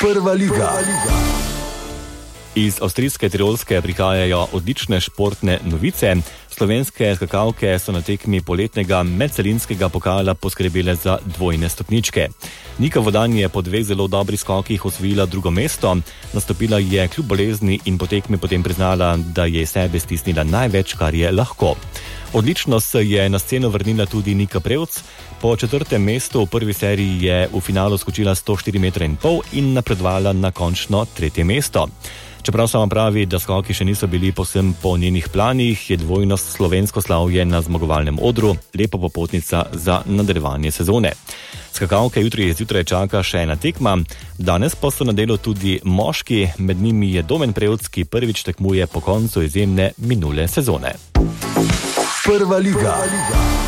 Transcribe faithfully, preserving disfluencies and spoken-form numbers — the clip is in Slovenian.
Prva liga. Iz avstrijske Tirolske prihajajo odlične športne novice. Slovenske skakalke so na tekmi poletnega medcelinskega pokala poskrbele za dvojne stopničke. Nika Vodan je po dveh zelo dobrih skokih osvojila drugo mesto. Nastopila je kljub bolezni in po tekmi potem priznala, da je iz sebe stisnila največ, kar je lahko. Odlično se je na sceno vrnila tudi Nika Prevc. Po četrtem mestu v prvi seriji je v finalu skočila sto štiri metre in pol in napredovala na končno tretje mesto. Čeprav sama pravi, da skoki še niso bili povsem po njenih planih, je dvojnost slovensko slavje na zmagovalnem odru lepa popotnica za nadaljevanje sezone. Skakalke jutri zjutraj čaka še ena tekma, danes pa so na delu tudi moški, med njimi je Domen Prevc, ki prvič tekmuje po koncu izjemne minule sezone. Prva liga.